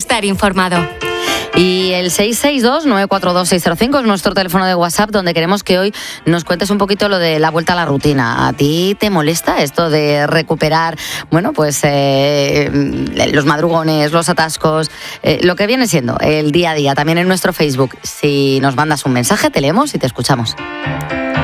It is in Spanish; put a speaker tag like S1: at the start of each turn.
S1: estar informado.
S2: Y el 662-942-605 es nuestro teléfono de WhatsApp, donde queremos que hoy nos cuentes un poquito lo de la vuelta a la rutina. ¿A ti te molesta esto de recuperar, bueno, pues los madrugones, los atascos, lo que viene siendo el día a día? También en nuestro Facebook, si nos mandas un mensaje, te leemos y te escuchamos.